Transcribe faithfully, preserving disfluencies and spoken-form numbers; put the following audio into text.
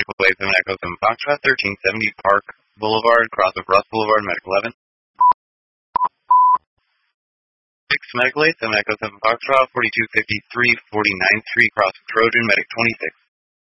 Medical Way, seven Echo seven Foxtrot, thirteen seventy Park Boulevard, cross of Russ Boulevard, Medic eleven. six Medical Way, seven Echo seven Foxtrot, forty-two fifty-three forty-ninth Street, cross of Trojan, Medic twenty-six.